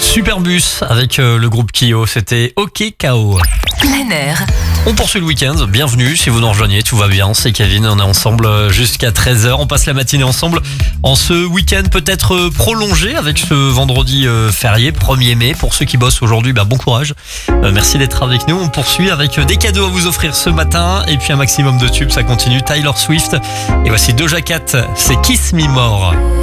Superbus avec le groupe Kyo, c'était OK KO. Plein air. On poursuit le week-end, bienvenue si vous nous rejoignez, tout va bien, c'est Kevin, on est ensemble jusqu'à 13h, on passe la matinée ensemble en ce week-end peut-être prolongé avec ce vendredi férié 1er mai. Pour ceux qui bossent aujourd'hui, bon courage, merci d'être avec nous. On poursuit avec des cadeaux à vous offrir ce matin et puis un maximum de tubes, ça continue. Taylor Swift et voici Doja Cat, c'est Kiss Me More.